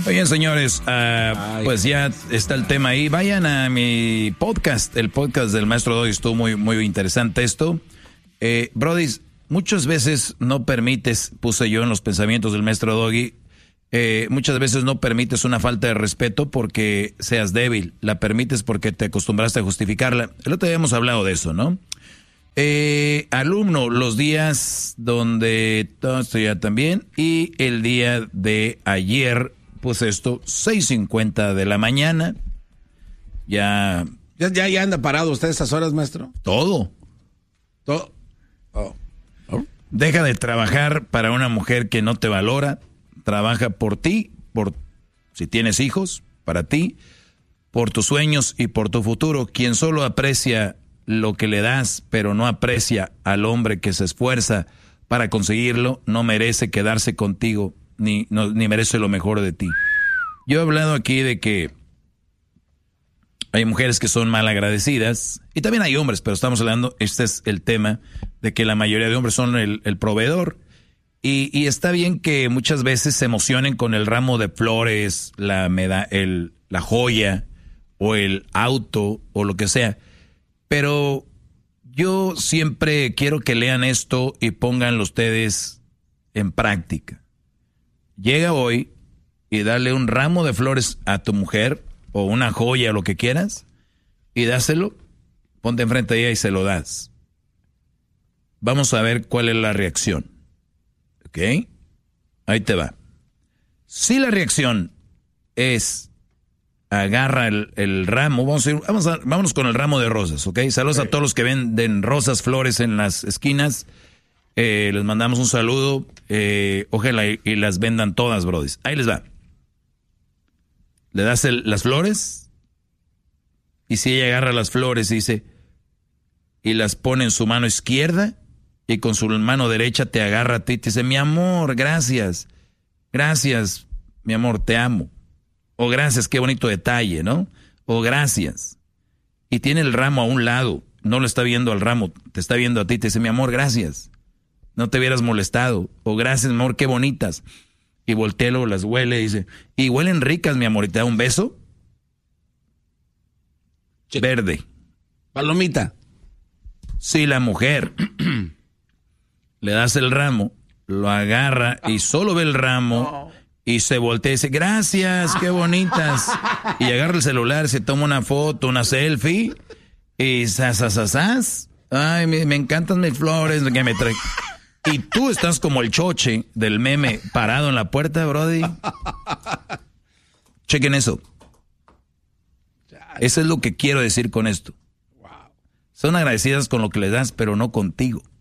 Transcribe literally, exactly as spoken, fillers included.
Bien, señores, uh, pues ya está el tema ahí. Vayan a mi podcast, el podcast del maestro Doggy. Estuvo muy, muy interesante esto. Eh, Brody, muchas veces no permites, puse yo en los pensamientos del maestro Doggy, eh, muchas veces no permites una falta de respeto porque seas débil. La permites porque te acostumbraste a justificarla. El otro día hemos hablado de eso, ¿no? Eh, alumno, los días donde todo esto ya también, y el día de ayer, pues esto, seis cincuenta de la mañana, ya... ¿Ya, ya, ya anda parado usted a estas horas, maestro? Todo. Todo. Oh. Oh. Deja de trabajar para una mujer que no te valora, trabaja por ti, por si tienes hijos, para ti, por tus sueños y por tu futuro. Quien solo aprecia lo que le das, pero no aprecia al hombre que se esfuerza para conseguirlo, no merece quedarse contigo, ni, no, ni merece lo mejor de ti. Yo he hablado aquí de que hay mujeres que son mal agradecidas, y también hay hombres, pero estamos hablando, este es el tema, de que la mayoría de hombres son el, el proveedor, y, y está bien que muchas veces se emocionen con el ramo de flores, la, meda, el, la joya, o el auto, o lo que sea. Pero yo siempre quiero que lean esto y pónganlo ustedes en práctica. Llega hoy y dale un ramo de flores a tu mujer o una joya, lo que quieras, y dáselo, ponte enfrente de ella y se lo das. Vamos a ver cuál es la reacción. ¿Ok? Ahí te va. Si la reacción es... agarra el, el ramo, vamos a ir, vamos a, vámonos con el ramo de rosas, ¿ok? Saludos okay. a todos los que venden rosas, flores en las esquinas, eh, les mandamos un saludo, eh, ojalá y, y las vendan todas, brodis. Ahí les va. Le das el, las flores, y si ella agarra las flores y dice, y las pone en su mano izquierda, y con su mano derecha te agarra a ti y te dice, mi amor, gracias, gracias, mi amor, te amo. O gracias, qué bonito detalle, ¿no? O gracias. Y tiene el ramo a un lado, no lo está viendo al ramo, te está viendo a ti, te dice, mi amor, gracias. No te hubieras molestado. O gracias, mi amor, qué bonitas. Y volteo, las huele y dice, y huelen ricas, mi amor, y te da un beso. Che. Verde. Palomita. Si la mujer le das el ramo, lo agarra y solo ve el ramo... Oh. Y se voltea y dice, gracias, qué bonitas. Y agarra el celular, se toma una foto, una selfie. Y sasasasas. Ay, me, me encantan mis flores que me trae. Y tú estás como el choche del meme parado en la puerta, brody. Chequen eso. Eso es lo que quiero decir con esto. Son agradecidas con lo que les das, pero no contigo.